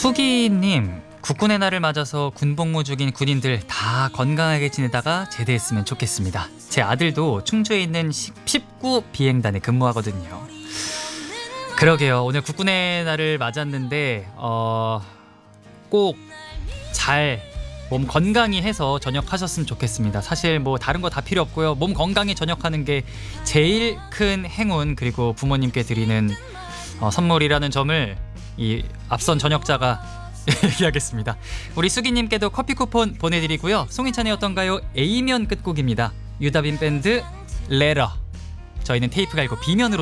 수기님, 국군의 날을 맞아서 군복무 중인 군인들 다 건강하게 지내다가 제대했으면 좋겠습니다. 제 아들도 충주에 있는 19 비행단에 근무하거든요. 그러게요. 오늘 국군의 날을 맞았는데 꼭 잘 몸 건강히 해서 전역하셨으면 좋겠습니다. 사실 뭐 다른 거 다 필요 없고요. 몸 건강히 전역하는 게 제일 큰 행운, 그리고 부모님께 드리는 선물이라는 점을 이 앞선 전역자가 얘기하겠습니다. 우리 수기님께도 커피 쿠폰 보내드리고요. 송인찬의 어떤가요? A면 끝곡입니다. 유다빈 밴드 레러. 저희는 테이프 갈고 B면으로